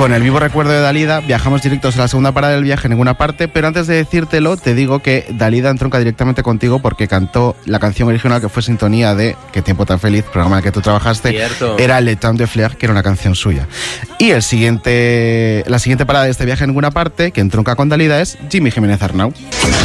Con el vivo recuerdo de Dalida viajamos directos a la segunda parada del viaje en ninguna parte, pero antes de decírtelo te digo que Dalida entronca directamente contigo porque cantó la canción original que fue sintonía de Qué tiempo tan feliz, programa en el que tú trabajaste. Cierto. Era Le Temps de Fleur, que era una canción suya. Y la siguiente parada de este viaje en ninguna parte, que entronca con Dalida, es Jimmy Jiménez Arnau.